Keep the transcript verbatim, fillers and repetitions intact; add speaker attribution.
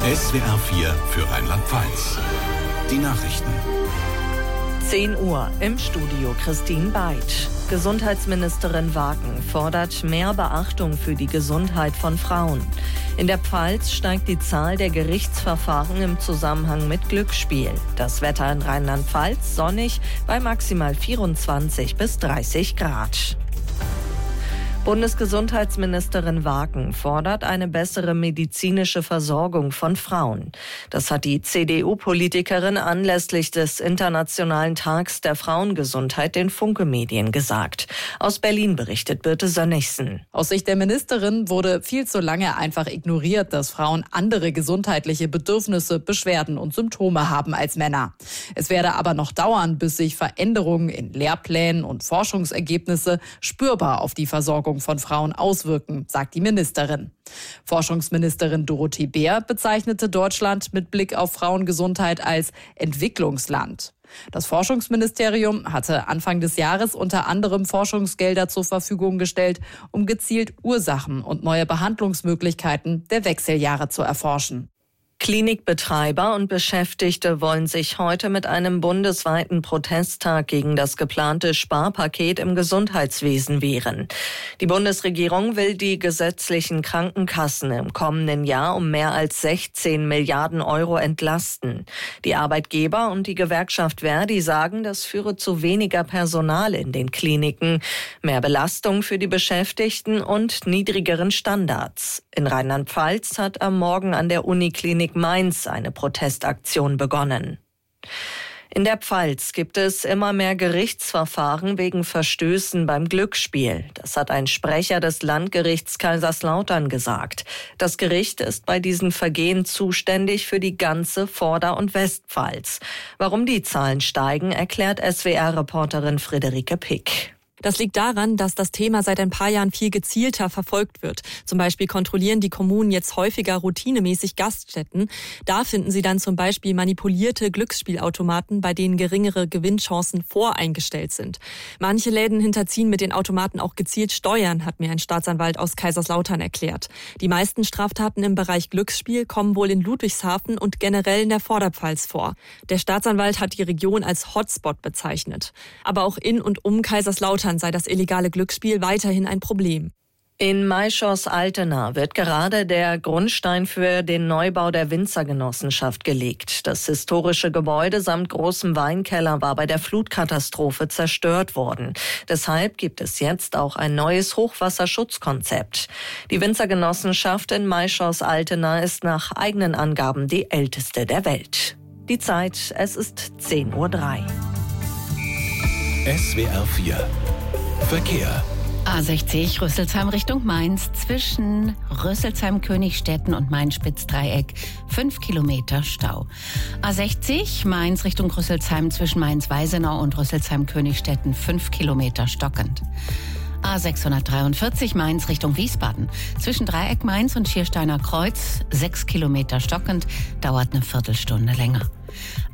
Speaker 1: S W R vier für Rheinland-Pfalz. Die Nachrichten.
Speaker 2: zehn Uhr im Studio Christine Beitsch. Gesundheitsministerin Wagen fordert mehr Beachtung für die Gesundheit von Frauen. In der Pfalz steigt die Zahl der Gerichtsverfahren im Zusammenhang mit Glücksspiel. Das Wetter in Rheinland-Pfalz sonnig bei maximal vierundzwanzig bis dreißig Grad. Bundesgesundheitsministerin Wagen fordert eine bessere medizinische Versorgung von Frauen. Das hat die C D U-Politikerin anlässlich des Internationalen Tags der Frauengesundheit den Funke-Medien gesagt. Aus Berlin berichtet Birte Sönnigsen.
Speaker 3: Aus Sicht der Ministerin wurde viel zu lange einfach ignoriert, dass Frauen andere gesundheitliche Bedürfnisse, Beschwerden und Symptome haben als Männer. Es werde aber noch dauern, bis sich Veränderungen in Lehrplänen und Forschungsergebnisse spürbar auf die Versorgung von Frauen auswirken, sagt die Ministerin. Forschungsministerin Dorothee Bär bezeichnete Deutschland mit Blick auf Frauengesundheit als Entwicklungsland. Das Forschungsministerium hatte Anfang des Jahres unter anderem Forschungsgelder zur Verfügung gestellt, um gezielt Ursachen und neue Behandlungsmöglichkeiten der Wechseljahre zu erforschen.
Speaker 2: Klinikbetreiber und Beschäftigte wollen sich heute mit einem bundesweiten Protesttag gegen das geplante Sparpaket im Gesundheitswesen wehren. Die Bundesregierung will die gesetzlichen Krankenkassen im kommenden Jahr um mehr als sechzehn Milliarden Euro entlasten. Die Arbeitgeber und die Gewerkschaft Verdi sagen, das führe zu weniger Personal in den Kliniken, mehr Belastung für die Beschäftigten und niedrigeren Standards. In Rheinland-Pfalz hat am Morgen an der Uniklinik Mainz eine Protestaktion begonnen. In der Pfalz gibt es immer mehr Gerichtsverfahren wegen Verstößen beim Glücksspiel. Das hat ein Sprecher des Landgerichts Kaiserslautern gesagt. Das Gericht ist bei diesen Vergehen zuständig für die ganze Vorder- und Westpfalz. Warum die Zahlen steigen, erklärt S W R-Reporterin Friederike Pick.
Speaker 4: Das liegt daran, dass das Thema seit ein paar Jahren viel gezielter verfolgt wird. Zum Beispiel kontrollieren die Kommunen jetzt häufiger routinemäßig Gaststätten. Da finden sie dann zum Beispiel manipulierte Glücksspielautomaten, bei denen geringere Gewinnchancen voreingestellt sind. Manche Läden hinterziehen mit den Automaten auch gezielt Steuern, hat mir ein Staatsanwalt aus Kaiserslautern erklärt. Die meisten Straftaten im Bereich Glücksspiel kommen wohl in Ludwigshafen und generell in der Vorderpfalz vor. Der Staatsanwalt hat die Region als Hotspot bezeichnet. Aber auch in und um Kaiserslautern sei das illegale Glücksspiel weiterhin ein Problem.
Speaker 2: In Maischors-Altena wird gerade der Grundstein für den Neubau der Winzergenossenschaft gelegt. Das historische Gebäude samt großem Weinkeller war bei der Flutkatastrophe zerstört worden. Deshalb gibt es jetzt auch ein neues Hochwasserschutzkonzept. Die Winzergenossenschaft in Maischors-Altena ist nach eigenen Angaben die älteste der Welt. Die Zeit, es ist zehn Uhr drei.
Speaker 1: S W R vier Verkehr.
Speaker 5: A sechzig Rüsselsheim Richtung Mainz zwischen Rüsselsheim-Königstetten und Main-Spitz-Dreieck fünf Kilometer Stau. A sechzig Mainz Richtung Rüsselsheim zwischen Mainz-Weisenau und Rüsselsheim-Königstetten fünf Kilometer stockend. A sechshundertdreiundvierzig Mainz Richtung Wiesbaden zwischen Dreieck Mainz und Schiersteiner Kreuz sechs Kilometer stockend, dauert eine Viertelstunde länger.